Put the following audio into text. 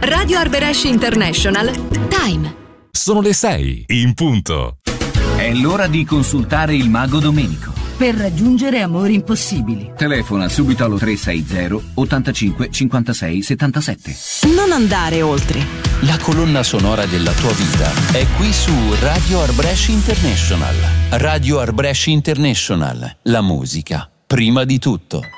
Radio Arbresh International. Time. Sono le 6 in punto. È l'ora di consultare il mago Domenico. Per raggiungere amori impossibili. Telefona subito allo 360 85 56 77. Non andare oltre. La colonna sonora della tua vita è qui su Radio Arbresh International. Radio Arbresh International. La musica, prima di tutto.